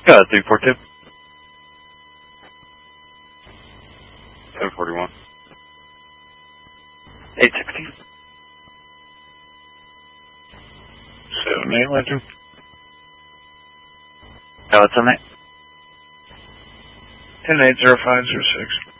342. 741. 860. 78 Legend. What's on that? 10-8-0506.